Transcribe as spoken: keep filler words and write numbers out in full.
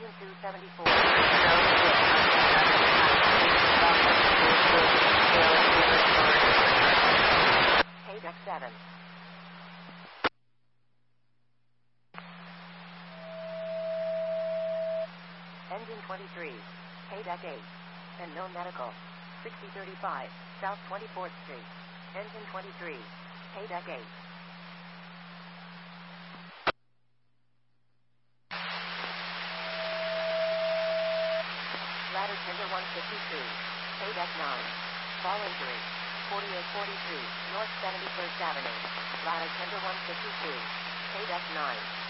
Engine two seventy-four. K deck seven. Engine twenty-three. K deck eight. And no medical. sixty thirty-five, South twenty-fourth Street. Engine twenty-three. K deck eight. Ladder tender one fifty-two. K deck nine. Fall injury. forty-eight forty-two, North seventy-first Avenue. Ladder tender one fifty-two. K deck nine.